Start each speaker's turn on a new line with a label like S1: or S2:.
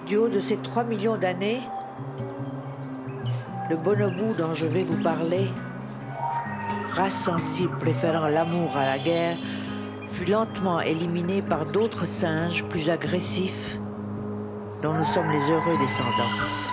S1: Du haut de ces 3 millions d'années, le bonobo dont je vais vous parler, race sensible préférant l'amour à la guerre, fut lentement éliminé par d'autres singes plus agressifs dont nous sommes les heureux descendants.